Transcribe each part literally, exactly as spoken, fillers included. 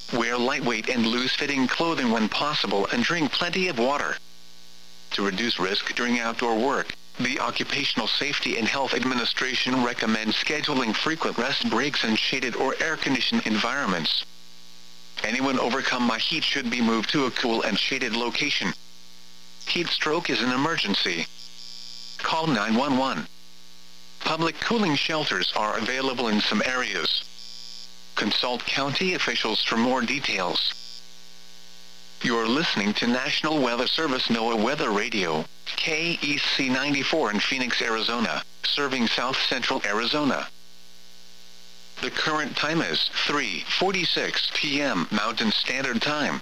Wear lightweight and loose-fitting clothing when possible and drink plenty of water. To reduce risk during outdoor work, the Occupational Safety and Health Administration recommends scheduling frequent rest breaks in shaded or air-conditioned environments. Anyone overcome by heat should be moved to a cool and shaded location. Heat stroke is an emergency. Call nine one one. Public cooling shelters are available in some areas. Consult county officials for more details. You're listening to National Weather Service NOAA Weather Radio, K E C ninety-four in Phoenix, Arizona, serving south central Arizona. The current time is three forty-six p m Mountain Standard Time.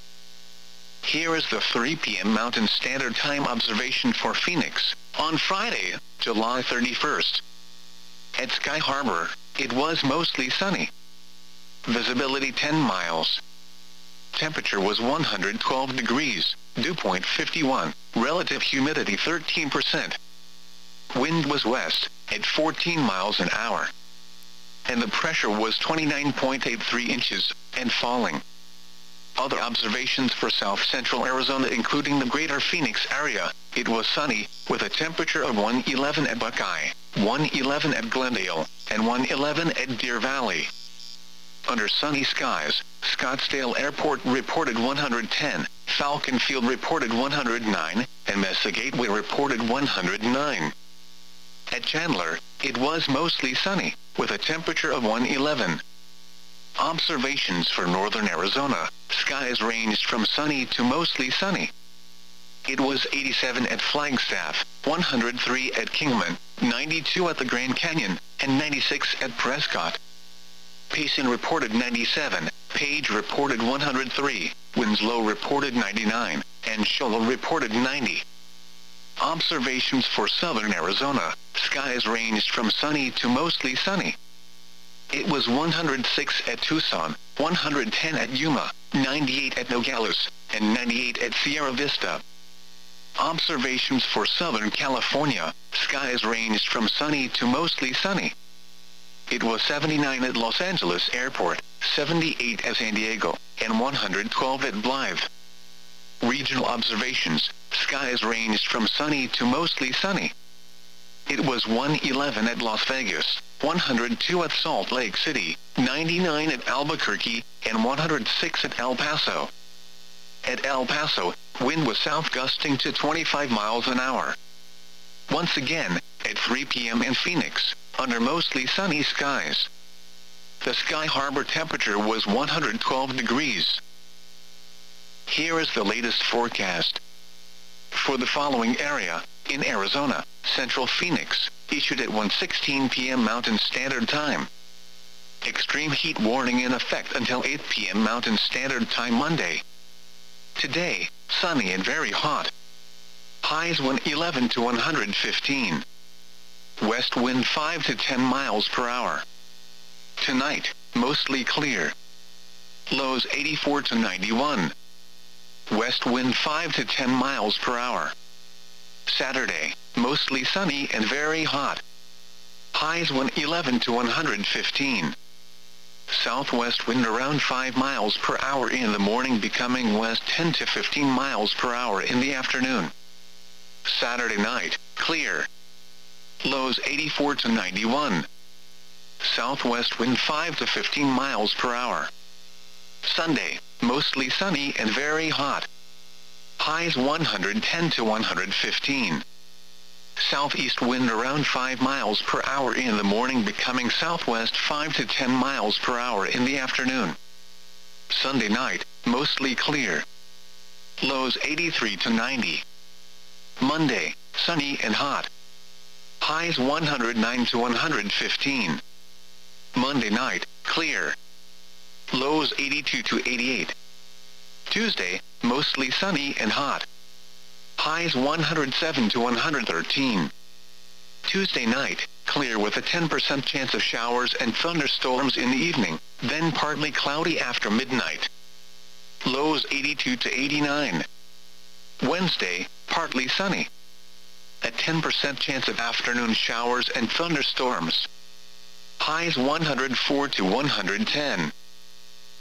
Here is the three p m Mountain Standard Time observation for Phoenix, on Friday, July thirty-first. At Sky Harbor, it was mostly sunny. Visibility ten miles. Temperature was one hundred twelve degrees, dew point fifty-one, relative humidity thirteen percent. Wind was west, at fourteen miles an hour. And the pressure was twenty-nine point eight three inches, and falling. Other observations for south central Arizona including the greater Phoenix area, it was sunny, with a temperature of one eleven at Buckeye, one eleven at Glendale, and one eleven at Deer Valley. Under sunny skies, Scottsdale Airport reported one hundred ten, Falcon Field reported one hundred nine, and Mesa Gateway reported one hundred nine. At Chandler, it was mostly sunny, with a temperature of one eleven. Observations for northern Arizona, skies ranged from sunny to mostly sunny. It was eighty-seven at Flagstaff, one hundred three at Kingman, ninety-two at the Grand Canyon, and ninety-six at Prescott. Payson reported ninety-seven, Page reported one hundred three, Winslow reported ninety-nine, and Shoal reported ninety. Observations for southern Arizona, skies ranged from sunny to mostly sunny. It was one hundred six at Tucson, one hundred ten at Yuma, ninety-eight at Nogales, and ninety-eight at Sierra Vista. Observations for southern California, skies ranged from sunny to mostly sunny. It was seventy-nine at Los Angeles Airport, seventy-eight at San Diego, and one hundred twelve at Blythe. Regional observations, skies ranged from sunny to mostly sunny. It was one eleven at Las Vegas, one hundred two at Salt Lake City, ninety-nine at Albuquerque, and one hundred six at El Paso. At El Paso, wind was south gusting to twenty-five miles an hour. Once again, at three p m in Phoenix, under mostly sunny skies. The Sky Harbor temperature was one hundred twelve degrees. Here is the latest forecast. For the following area, in Arizona, Central Phoenix, issued at one sixteen p m Mountain Standard Time. Extreme heat warning in effect until eight p m Mountain Standard Time Monday. Today, sunny and very hot. Highs one eleven to one hundred fifteen. West wind five to ten miles per hour. Tonight, mostly clear. Lows eighty-four to ninety-one. West wind five to ten miles per hour. Saturday, mostly sunny and very hot. Highs one eleven to one hundred fifteen. Southwest wind around five miles per hour in the morning, becoming west ten to fifteen miles per hour in the afternoon. Saturday night, clear. Lows eighty-four to ninety-one. Southwest wind five to fifteen miles per hour. Sunday, mostly sunny and very hot. Highs one hundred ten to one hundred fifteen. Southeast wind around five miles per hour in the morning, becoming southwest five to ten miles per hour in the afternoon. Sunday night, mostly clear. Lows eighty-three to ninety. Monday, sunny and hot. Highs one hundred nine to one hundred fifteen. Monday night, clear. Lows eighty-two to eighty-eight. Tuesday, mostly sunny and hot. Highs one hundred seven to one hundred thirteen. Tuesday night, clear with a ten percent chance of showers and thunderstorms in the evening, then partly cloudy after midnight. Lows eighty-two to eighty-nine. Wednesday, partly sunny. A ten percent chance of afternoon showers and thunderstorms. Highs one hundred four to one hundred ten.